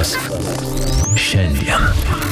Faktas šiandien.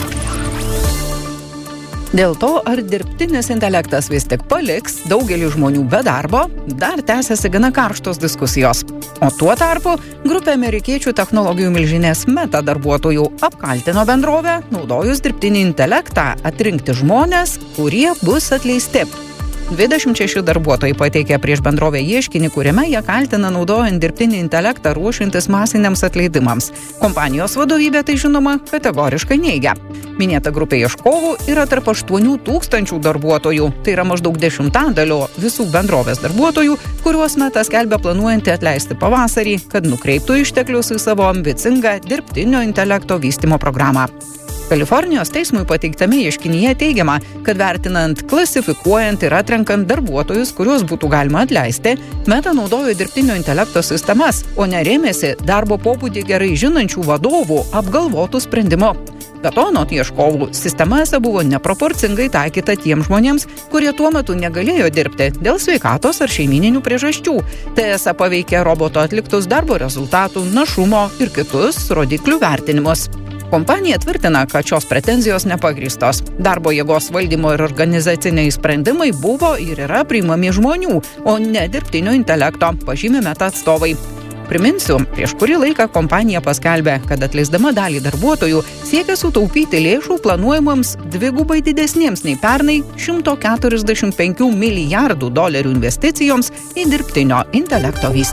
Dėl to, ar dirbtinis intelektas vis tik paliks daugelį žmonių be darbo, dar tęsiasi gana karštos diskusijos. O tuo tarpu grupė amerikiečių technologijų milžinės Meta darbuotojų apkaltino bendrovę, naudojus dirbtinį intelektą atrinkti žmones, kurie bus atleisti. 26 darbuotojai pateikė prieš bendrovę ieškinį, kuriame jie kaltina naudojant dirbtinį intelektą ruošiantis masiniams atleidimams. Kompanijos vadovybė tai žinoma kategoriškai neigia. Minėta grupė ieškovų yra tarp 8,000 darbuotojų, tai yra maždaug 10% visų bendrovės darbuotojų, kuriuos Meta skelbia planuojanti atleisti pavasarį, kad nukreiptų išteklius į savo ambicingą dirbtinio intelekto vystymo programą. Kalifornijos teismui pateiktame ieškinyje teigiama, kad vertinant, klasifikuojant ir atrenkant darbuotojus, kuriuos būtų galima atleisti, Meta naudojo dirbtinio intelekto sistemas, o ne rėmėsi darbo pobūdį gerai žinančių vadovų apgalvotų sprendimo. Be to, anot ieškovų, sistema buvo neproporcingai taikyta tiems žmonėms, kurie tuo metu negalėjo dirbti dėl sveikatos ar šeimyninių priežasčių. Tai esą paveikė roboto atliktus darbo rezultatų, našumo ir kitus rodiklių vertinimus. Kompanija tvirtina, kad šios pretenzijos nepagrįstos. Darbo jėgos valdymo ir organizaciniai sprendimai buvo ir yra priimami žmonių, o ne dirbtinio intelekto, pažymi Meta atstovai. Priminsiu, prieš kurį laiką kompanija paskelbė, kad atleisdama dalį darbuotojų siekia sutaupyti lėšų planuojamams dvigubai didesniems nei pernai $145 milijardų investicijoms į dirbtinio intelekto vystymą.